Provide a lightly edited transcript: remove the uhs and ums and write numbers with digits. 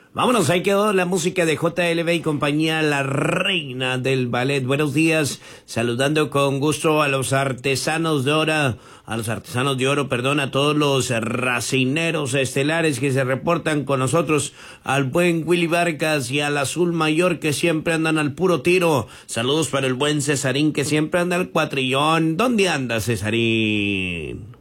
Vámonos, ahí quedó la música de JLB y compañía, la reina del ballet. Buenos días, saludando con gusto a los artesanos de oro, perdón, a todos los racineros estelares que se reportan con nosotros, al buen Willy Vargas y al Azul Mayor que siempre andan al puro tiro. Saludos para el buen Cesarín que siempre anda al cuatrillón. ¿Dónde anda, Cesarín?